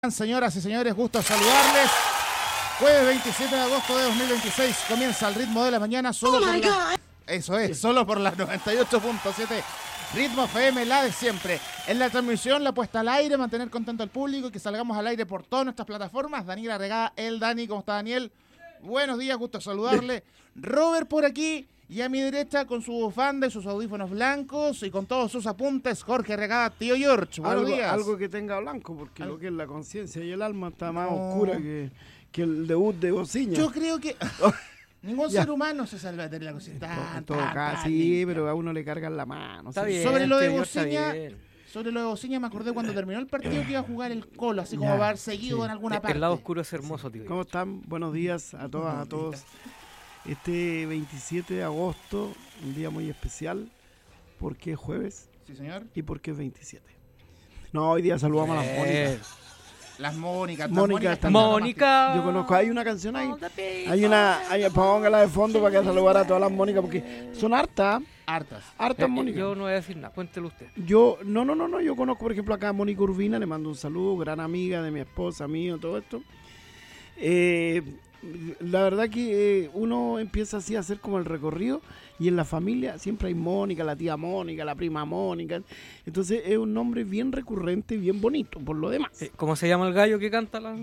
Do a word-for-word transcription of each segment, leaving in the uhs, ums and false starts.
Señoras y señores, gusto saludarles. Jueves veintisiete de agosto de dos mil veintiséis comienza el ritmo de la mañana solo Oh por my la... God. Eso es, solo por la noventa y ocho punto siete Ritmo F M, la de siempre. En la transmisión, la puesta al aire, mantener contento al público y que salgamos al aire por todas nuestras plataformas. Daniel Arregada, el Dani, ¿cómo está Daniel? Buenos días, gusto saludarle. Robert por aquí y a mi derecha con su bufanda y sus audífonos blancos y con todos sus apuntes, Jorge Arregada, tío George. Buenos algo, días. algo que tenga blanco, porque Al... lo que es la conciencia y el alma está más No. oscura que, que el debut de Bociña. Yo creo que ningún Ya. ser humano se salva de tener la conciencia tan, En todo tan, caso, tan sí, limpia. pero a uno le cargan la mano. Está sí. bien. Sobre lo de tío, está Bociña, bien. sobre lo de Bociña me acordé cuando terminó el partido que iba a jugar el Colo, así como Ya, va a haber seguido sí. en alguna El- parte. El lado oscuro es hermoso, tío. ¿Cómo están? Buenos días a todas, a todos. Este veintisiete de agosto, un día muy especial, porque es jueves Sí, señor. y porque es veintisiete. No, hoy día saludamos a las Eh, Mónicas. Las Mónicas. las Mónica Mónicas está- están Mónica. Yo conozco, hay una canción ahí. Hay una, hay, póngala de fondo para que saludar a todas las Mónicas, porque son hartas, hartas. hartas eh, Mónicas. yo no voy a decir nada, cuéntelo usted. Yo, no, no, no, no, yo conozco, por ejemplo, acá a Mónica Urbina, le mando un saludo, gran amiga de mi esposa, mío, todo esto. Eh, la verdad que eh, uno empieza así a hacer como el recorrido y en la familia siempre hay Mónica, la tía Mónica, la prima Mónica. Entonces es un nombre bien recurrente y bien bonito, por lo demás. Eh, ¿Cómo se llama el gallo que canta la...?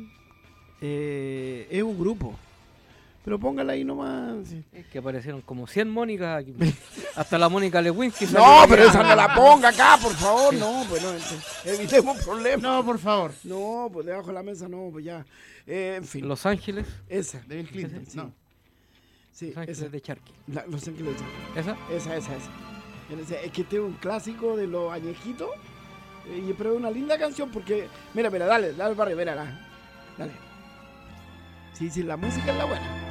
Eh, es un grupo, pero póngala ahí nomás. sí. Es que aparecieron como cien Mónicas aquí. Hasta la Mónica Lewinsky. No, salió pero aquí. esa no la ponga acá, por favor, no, pues no, ent- evitemos problemas. No, por favor. No, pues debajo de la mesa no, pues ya. Eh, en fin, Los Ángeles. esa. De Bill Clinton. Sí. No. Sí, Los Ángeles esa. de Charqui. La- los Ángeles de Charqui. ¿Esa? Esa, esa, esa. Ese- Es que este es un clásico de los añejitos. eh, y pero es una linda canción porque. Mira, mira, dale, dale para arriba, mira, la- dale. Sí, sí, la música es la buena.